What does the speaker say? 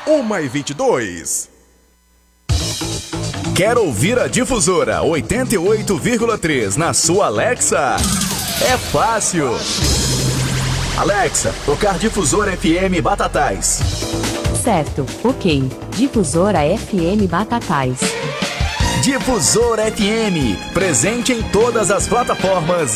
1h22. Quer ouvir a Difusora 88,3 na sua Alexa? É fácil. Alexa, tocar Difusora FM Batatais. Certo, ok. Difusora FM Batatais. Difusora FM, presente em todas as plataformas